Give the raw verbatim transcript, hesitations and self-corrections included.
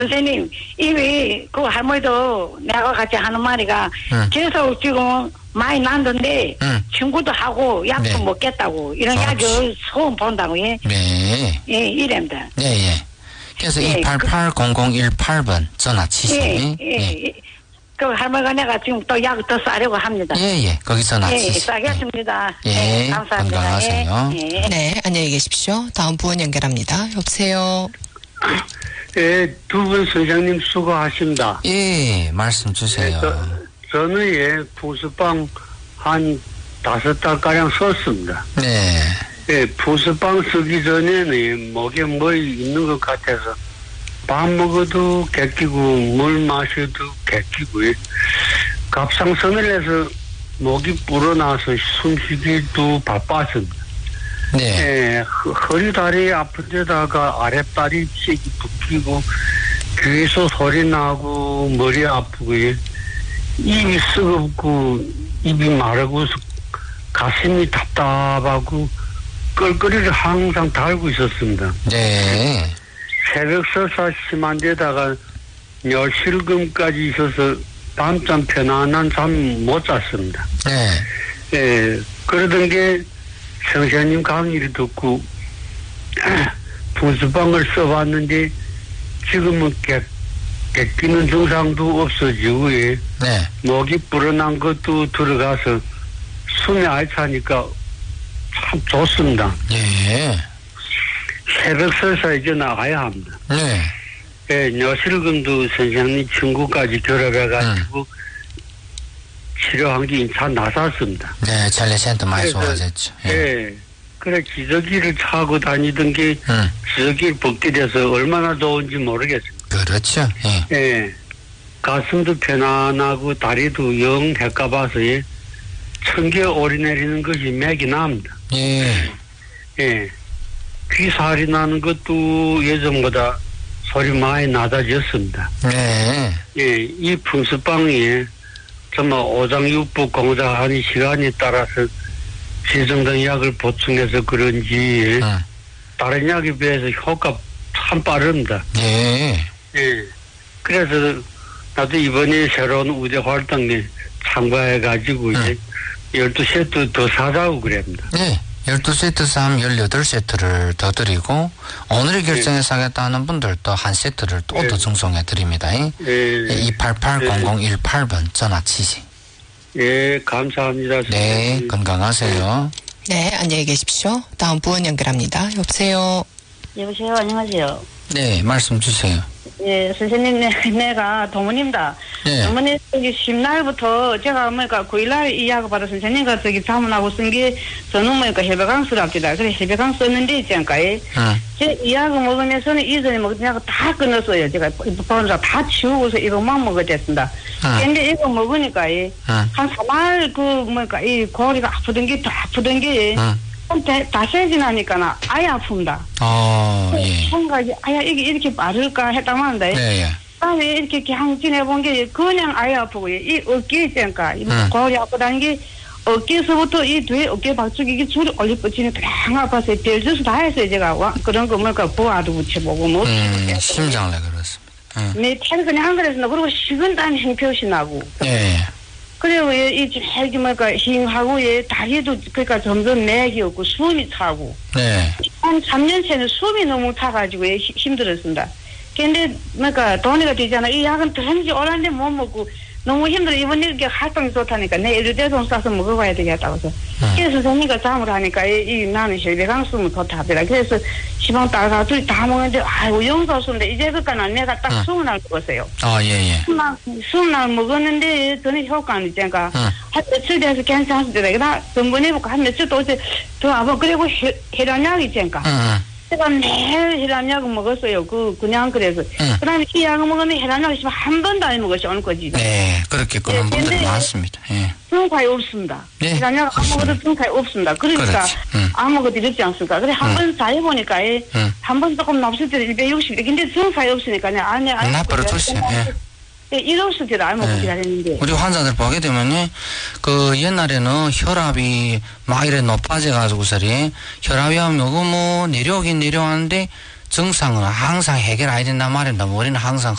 선생님, 이వి 그 할머니도 내가 같이 하는 말이가 응. 계속 지금 많이 난던데 응. 친구도 하고 약도 네. 먹겠다고 이런 그렇지. 약을 처음 본다고 예. 네. 예, 이랍니다. 예, 예. 그래서 예, 이팔팔 공공일팔 번 전화 예, 치시면 예, 예. 그 할머니가 내가 지금 또 약을 더 싸려고 합니다. 예, 예. 거기 전화 예, 치시면 싸겠습니다. 예, 감사합니다. 건강하세요. 예, 예. 네, 안녕히 계십시오. 다음 부원 연결합니다. 여보세요. 예, 두 분 선생님 수고하십니다. 예, 말씀 주세요. 저, 저는 예, 부스빵 한 다섯 달가량 썼습니다. 네. 예, 부스빵 쓰기 전에는 목에 뭐 있는 것 같아서 밥 먹어도 객기고 물 마셔도 객기고 갑상선을 해서 목이 불어나서 숨쉬기도 바빴습니다. 네. 예, 허- 허리 다리 아픈 데다가 아랫다리 찌기 붓기고 귀에서 소리 나고 머리 아프고 예. 입이 쓰겁고 입이 마르고 가슴이 답답하고 껄끄리를 항상 달고 있었습니다. 네. 새벽 설사 심한 데다가 열실금까지 있어서 밤잠 편안한 잠 못 잤습니다. 네. 예, 그러던 게 선생님 강의를 듣고 분수방을 써봤는데 지금은 객, 객기는 증상도 없어지고 예. 네. 목이 불어난 것도 들어가서 숨이 알차니까 참 좋습니다. 예. 새벽 설사 이제 나가야 합니다. 네. 예, 녀실금도 선생님 친구까지 결합해가지고 치료한 게 인천 나섰습니다. 네, 텔레센터 많이 그래서, 좋아졌죠. 예. 예. 그래, 기저귀를 차고 다니던 게 음. 기저귀를 벗게 돼서 얼마나 좋은지 모르겠습니다. 그렇죠. 예. 예. 가슴도 편안하고 다리도 영 헷가봐서 예. 천개 오르내리는 것이 맥이 납니다. 예. 예. 귀살이 나는 것도 예전보다 소리 많이 낮아졌습니다. 네. 예, 이 풍수빵이 정말 오장육부 공작하는 시간에 따라서 지정된 약을 보충해서 그런지 음. 다른 약에 비해서 효과 참 빠릅니다. 예. 예. 그래서 나도 이번에 새로운 우대 활동에 참가해가지고 음. 이제 열두 세트 더 사자고 그럽니다. 네. 열두 세트 사면 열여덟 세트를 더 드리고, 오늘의 결정에 사겠다 하는 분들도 한 세트를 또 예. 더 증송해 드립니다. 예. 이팔팔 공공일팔 번 전화 치시. 예, 감사합니다. 네, 선생님. 건강하세요. 네, 안녕히 계십시오. 다음 부원 연결합니다. 여보세요. 여보세요, 안녕하세요. 네, 말씀 주세요. 예, 선생님, 내, 내가 동문입니다. 네. 어머니, 저기, 십날부터 제가 뭐니까 구일날 이 약을 받아 선생님과 저기 자문하고 쓴 게 저는 뭐니까 해배강수랍니다. 그래, 해배강 썼는데 있지 않을까요? 응. 제 이 약을 먹으면서는 이전에 먹은 약을 다 끊었어요. 제가 보느라 다 치우고서 이거만 먹어야 됐습니다. 응. 근데 이거 먹으니까, 예, 응. 한 삼알 그, 뭐니까, 이 고리가 아프던 게 더 아프던 게, 응. 다, 다 세지나니까 아예 아픕니다. 어, 예. 생각이 아야 이게 이렇게 마를까 했다만데 네, 예. 그다음에 이렇게 그냥 지내본 게 그냥 아예 아프고 이 어깨 있으니까 이 음. 거울이 아프다는 게 어깨에서부터 이 뒤에 어깨 박쪽이 이게 줄이 올리 뻗치는 그냥 아파서 별주스 다 했어요 제가 와, 그런 거 뭐니까 부하도 붙여보고 뭐 음, 심장래 그렇습니다. 응. 내 팔 그냥 안 그랬나 그리고 식은땀이 행표시 나고 예. 그리고 이 헬기 뭐니까 힝하고 예 다리도 그러니까 점점 맥이 없고 숨이 차고 네. 한 삼 년째는 숨이 너무 타가지고 예, 히- 힘들었습니다. 근데 뭐니까 돈이가 되잖아. 이 약은 든지 오란데 못 먹고 너무 힘들어. 이번에 이렇게 활동이 좋다니까 내 일대동 싸서 먹어봐야 되겠다고 해서 음. 그래서 선생님과 잠을 하니까 이, 이 나는 혈배강 쓰면 좋다더라. 그래서 시방 딸과 둘이 다 먹는데 아이고 영도 없었는데 이제 그까는 내가 딱 음. 스무 날 먹었어요. 아, 예, 예. 스무 날 먹었는데 전에 효과 안 있잖아. 응. 한 며칠 돼서 괜찮습니다. 그다 전번해볼까 한 며칠 또 어제 더 아파. 그리고 혈- 혈압약 있잖아. 응, 응. 제가 매일 혈압약을 먹었어요. 그, 그냥 그래서. 응. 그 다음에 이 약을 먹으면 혈압약을 있으면 한 번도 안 먹었어, 오늘 거지. 네, 그렇게 끊은 예, 분들이 근데- 많습니다. 예. 증상이 없습니다. 네, 혈압약 안 없습니다. 먹어도 증상이 없습니다. 그러니까 그렇지. 응. 안 먹어도 이렇지 않습니까? 그래, 한 응. 번 자해보니까, 응. 한 번 조금 naps을 때 일백육십. 근데 증상이 없으니까, 안에, 안에. 나쁘러 주세요. 예. 예, 일없을 때도 안 먹고 네. 기다렸는데. 우리 환자들 보게 되면요, 그 옛날에는 혈압이 막 이래 높아져가지고서리 혈압이 하면 이거 뭐 내려오긴 내려왔는데 증상은 항상 해결 안 된단 말입니다. 머리는 항상